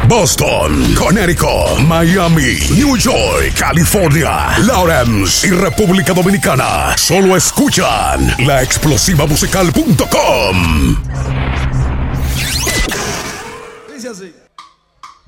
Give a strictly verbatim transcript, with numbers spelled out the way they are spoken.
Boston, Connecticut, Miami, New York, California, Lawrence y República Dominicana. Solo escuchan la explosiva musical punto com.